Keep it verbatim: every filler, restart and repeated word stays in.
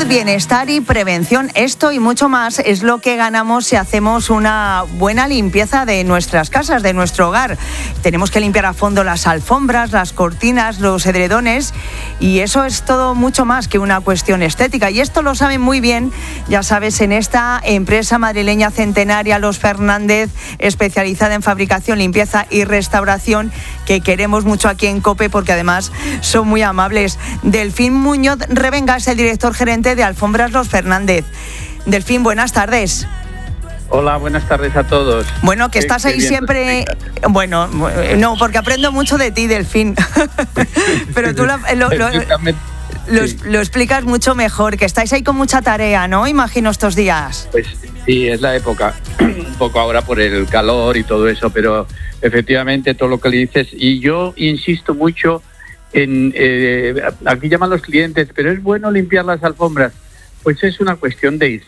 bienestar y prevención. Esto y mucho más es lo que ganamos si hacemos una buena limpieza de nuestras casas, de nuestro hogar. Tenemos que limpiar a fondo las alfombras, las cortinas, los edredones, y eso es todo mucho más que una cuestión estética. Y esto lo saben muy bien, ya sabes, en esta empresa madrileña centenaria, Los Fernández, especializada en fabricación, limpieza y restauración, que queremos mucho aquí en COPE porque además son muy amables. Delfín Muñoz Revenga es el director gerente de Alfombras Los Fernández. Delfín, buenas tardes. Hola, buenas tardes a todos. Bueno, que estás ahí siempre... Bueno, no, porque aprendo mucho de ti, Delfín. Pero tú lo, lo, lo, lo, lo explicas mucho mejor, que estáis ahí con mucha tarea, ¿no? Imagino estos días. Pues sí, es la época, un poco ahora por el calor y todo eso, pero efectivamente todo lo que le dices, y yo insisto mucho en, eh, aquí llaman los clientes, pero es bueno limpiar las alfombras. Pues es una cuestión de